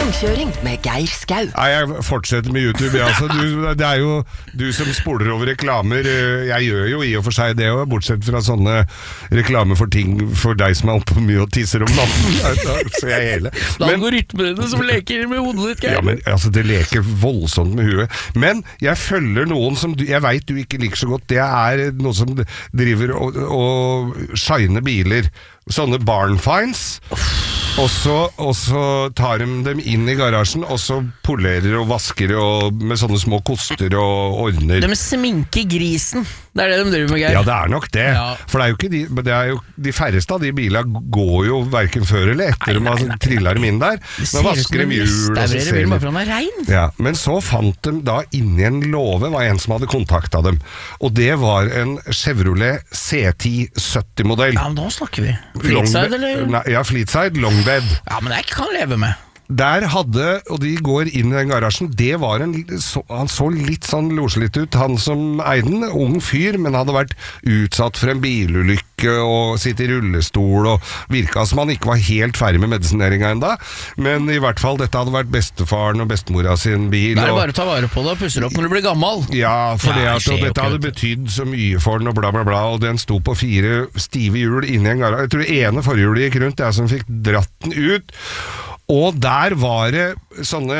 Langkjøring med Geir Skau. Nei, jeg fortsetter med YouTube. Altså. Det jo du som spoler over reklamer. Jeg gjør jo i og for seg det, bortsett fra sånne reklamer for ting for deg som oppe mye og tisser om natten. Så jeg hele. Da går rytmene som leker med hodet ditt, Geir. Ja, men altså, det leker voldsomt med huet. Men jeg følger noen som jeg vet du ikke liker så godt. Det noe som driver og shiner biler. Sånne barn finds. Og så tar de dem inn i garasjen, og så polerer og vasker og med sånne små koster og ordner. De sminker grisen. Det det de driver med, Geir. Ja, det nok det. Ja. For det jo ikke det jo de færreste av de bilene går jo hverken før eller etter de triller dem inn der. Men vasker dem hjul og så ser de. Ja, men så fant de da inni en låve, var en som hadde kontaktet dem. Og det var en Chevrolet C10 70-modell. Ja, men da snakker vi. Fleetside, eller? Nei, ja, Fleetside, longbed. Ja, men det kan leve med. Der og de går inn i den garasjen, det var han så litt sånn loselitt ut, han som eide den, ung fyr, men hadde vært utsatt for en bilulykke og sitt i rullestol, og virket som han ikke var helt ferdig med medisineringen enda, men i hvert fall, dette hadde vært bestefaren og bestemora sin bil. Det bare å ta vare på det og pusser opp når du blir gammel. Ja, for dette hadde betydd så mye for den og bla bla bla, og den sto på 4 stive hjul inni en garasje. Jeg tror det ene forhjulet gikk rundt, det som fikk dratt den ut. Og der var det sånne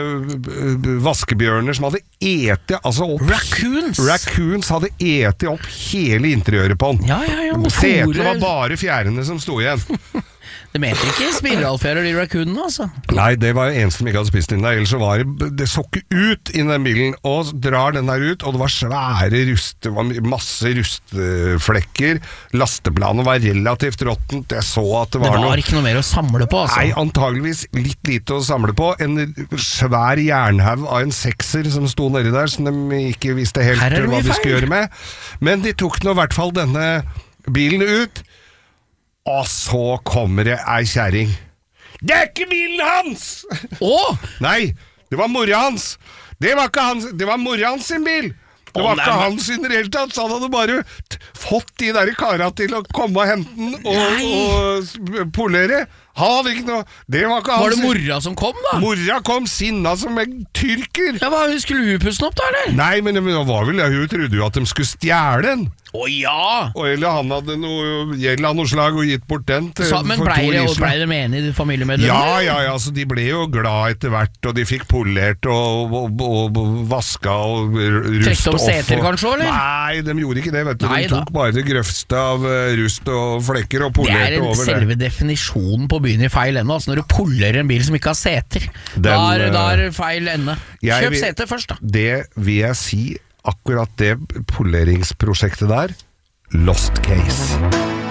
vaskebjørner som hadde etet opp Raccoons hadde etet opp hele interiøret på den. Ja, setene var bare fjærene som sto igjen. De heter ikke spiralfjærer, de raccoonene, altså. Nei, det var en som ikke hadde spist inn der. Ellers så var det så ikke ut i den bilen, og drar den der ut, og det var svære det var masse rustflekker. Lasteplanet var relativt råttent. Jeg så at det var ikke noe mer å samle på, altså. Nei, antageligvis litt lite å samle på. En svær jernhaug av en 6er som sto nedi der, som de ikke visste helt hva de skulle gjøre med. Men de tok nå i hvert fall denne bilen ut. Og så kommer det ei kjæring. Det ikke bilen hans! Nei, det var mora hans. Det var ikke hans, det var mora hans sin bil. Det var ikke hans sin reelt tatt, så han hadde bare fått de der kara til å komme og hente den og polere. Han hadde ikke noe. Det var ikke hans. Var det mora som kom, da? Mora kom sinna som en tyrker. Ja, skulle hun pusse den opp da, eller? Nei, men det var vel hun trodde jo at de skulle stjæle den. Ja! Eller han hadde noe gjeld av noe slag og gitt bort den til, men ble det med i familiemedlemmer? Ja, altså de ble jo glad etter hvert, og de fikk polert og vaska og rust. Trekte om seter kanskje, eller? Nei, de gjorde ikke det, vet du. De tok bare det grøvste av rust og flekker og polerte over det. Det selve definisjonen på byen i feil ende, altså når du polerer en bil som ikke har seter. Da feil ende. Kjøp seter først, da. Det vil jeg si, akkurat det poleringsprosjektet der, lost case.